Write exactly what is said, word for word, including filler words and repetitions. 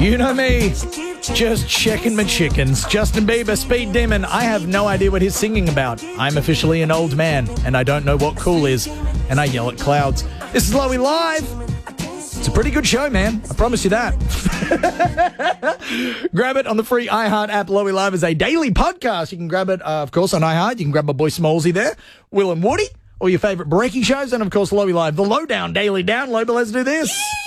You know me, just checking my chickens. Justin Bieber, Speed Demon. I have no idea what he's singing about. I'm officially an old man, and I don't know what cool is, and I yell at clouds. This is Lowy Live. It's a pretty good show, man. I promise you that. Grab it on the free iHeart app. Lowy Live is a daily podcast. You can grab it, uh, of course, on iHeart. You can grab my boy Smallsy there, Will and Woody, or your favourite breaking shows, and, of course, Lowy Live, the lowdown daily download. But let's do this.